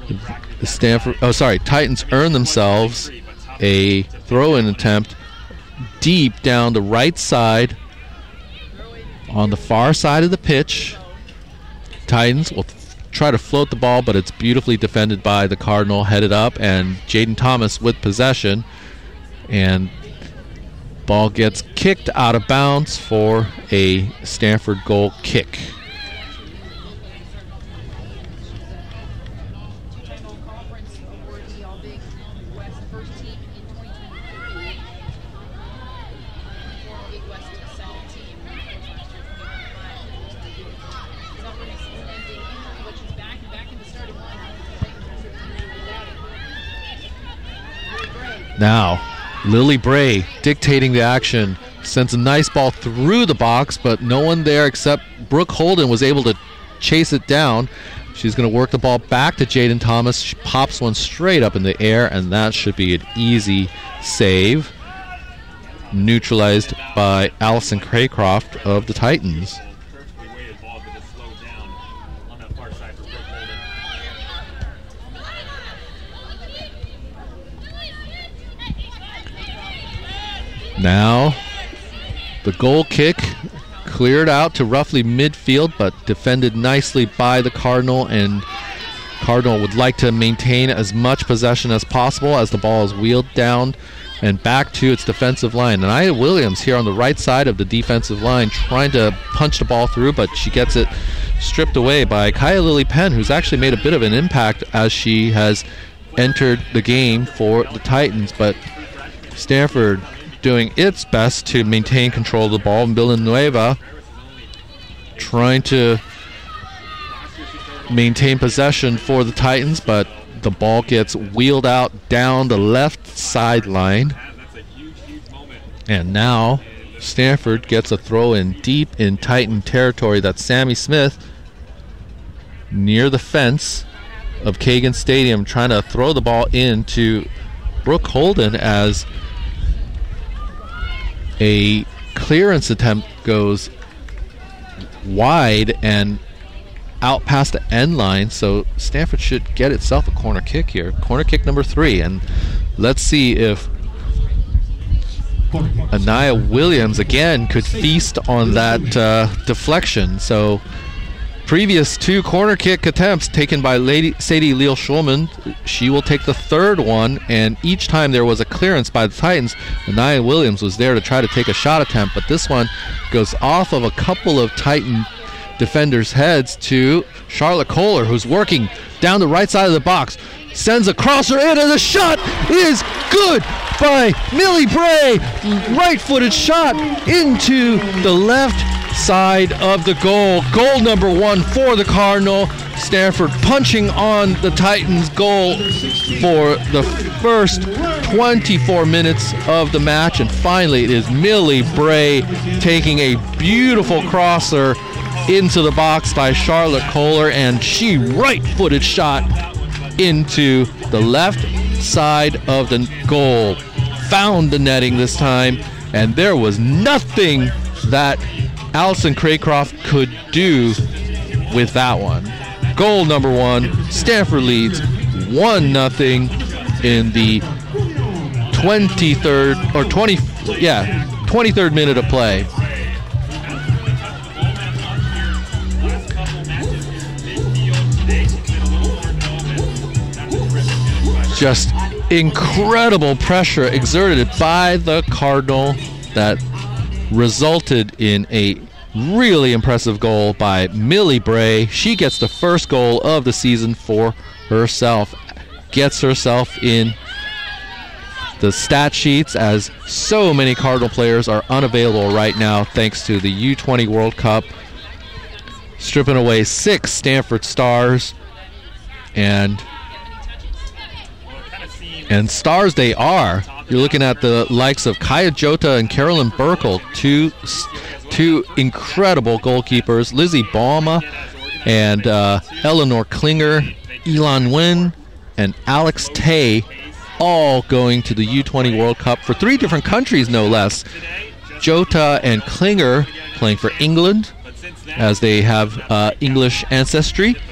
Titans earn themselves a throw-in attempt deep down the right side on the far side of the pitch. Titans will try to float the ball, but it's beautifully defended by the Cardinal, headed up, and Jaden Thomas with possession. And ball gets kicked out of bounds for a Stanford goal kick. Now, Lily Bray dictating the action, sends a nice ball through the box, but no one there except Brooke Holden was able to chase it down. She's going to work the ball back to Jaden Thomas. She pops one straight up in the air, and that should be an easy save. Neutralized by Allison Craycroft of the Titans. Now, the goal kick cleared out to roughly midfield, but defended nicely by the Cardinal, and Cardinal would like to maintain as much possession as possible as the ball is wheeled down and back to its defensive line. And Nia Williams here on the right side of the defensive line trying to punch the ball through, but she gets it stripped away by Kaya Lily Penn, who's actually made a bit of an impact as she has entered the game for the Titans. But Stanford doing its best to maintain control of the ball, and Villanueva trying to maintain possession for the Titans, but the ball gets wheeled out down the left sideline. And now Stanford gets a throw in deep in Titan territory. That's Sammy Smith near the fence of Kagan Stadium trying to throw the ball into Brooke Holden as a clearance attempt goes wide and out past the end line, so Stanford should get itself a corner kick here. Corner kick number 3, and let's see if Anaya Williams again could feast on that deflection. So previous 2 corner kick attempts taken by Sadie Leal Schulman. She will take the third one, and each time there was a clearance by the Titans, Anaya Williams was there to try to take a shot attempt, but this one goes off of a couple of Titan defenders' heads to Charlotte Kohler, who's working down the right side of the box. Sends a crosser in, and the shot is good by Millie Bray. Right-footed shot into the left side of the goal. Goal number 1 for the Cardinal. Stanford punching on the Titans' goal for the first 24 minutes of the match. And finally, it is Millie Bray taking a beautiful crosser into the box by Charlotte Kohler, and she right-footed shot into the left side of the goal. Found the netting this time, and there was nothing that Allison Craycroft could do with that one. Goal number 1, Stanford leads 1-0 in the 23rd minute of play. Just incredible pressure exerted by the Cardinal that resulted in a really impressive goal by Millie Bray. She gets the first goal of the season for herself. Gets herself in the stat sheets, as so many Cardinal players are unavailable right now thanks to the U20 World Cup. Stripping away 6 Stanford stars. And stars they are. You're looking at the likes of Kaya Jota and Carolyn Burkle, two incredible goalkeepers. Lizzie Bauma and Eleanor Klinger, Elan Nguyen, and Alex Tay, all going to the U20 World Cup for 3 different countries, no less. Jota and Klinger playing for England, as they have English ancestry.